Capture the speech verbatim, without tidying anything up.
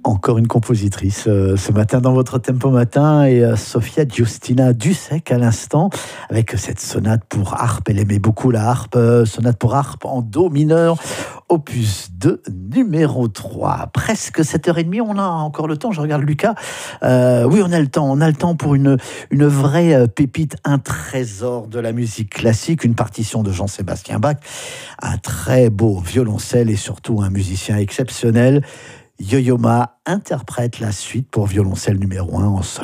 Encore une compositrice euh, ce matin dans votre Tempo Matin et euh, Sofia Giustina Dussek à l'instant avec cette sonate pour harpe. Elle aimait beaucoup la harpe, euh, sonate pour harpe en do mineur, opus deux numéro trois. Presque sept heures trente, on a encore le temps, je regarde Lucas. Euh, oui, on a le temps, on a le temps pour une, une vraie pépite, un trésor de la musique classique, une partition de Jean-Sébastien Bach, un très beau violoncelle et surtout un musicien exceptionnel. Yo-Yo Ma interprète la suite pour violoncelle numéro un en sol.